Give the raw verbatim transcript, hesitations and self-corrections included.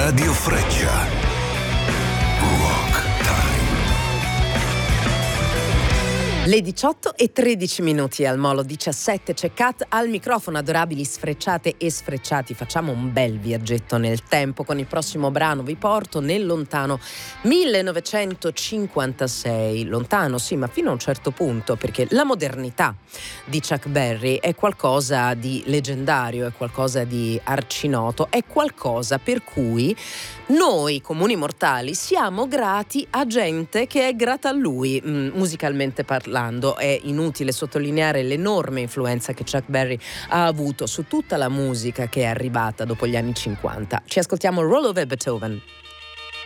Radio Freccia. Rock Time. Le diciotto e tredici minuti al Molo diciassette, c'è Kat al microfono. Adorabili sfrecciate e sfrecciati, facciamo un bel viaggetto nel tempo. Con il prossimo brano vi porto nel lontano millenovecentocinquantasei. Lontano sì, ma fino a un certo punto, perché la modernità di Chuck Berry è qualcosa di leggendario, è qualcosa di arcinoto, è qualcosa per cui noi comuni mortali siamo grati a gente che è grata a lui, mh, musicalmente parlando. È inutile sottolineare l'enorme influenza che Chuck Berry ha avuto su tutta la musica che è arrivata dopo gli anni cinquanta. Ci ascoltiamo Roll Over Beethoven.